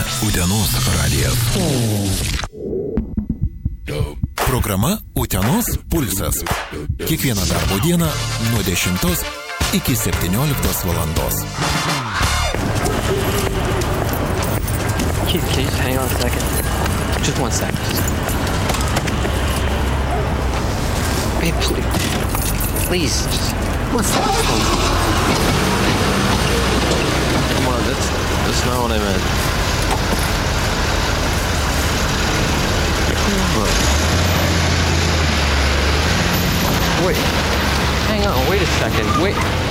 Utenos radijas. Programa Utenos pulsas. Kiekvieną darbo dieną nuo 10 iki 17 valandos. Keith, can you just hang on a second? Just 1 second. Babe, please, just 1 second. Come on, that's not what I meant. Look. Wait, hang on, wait a second, wait.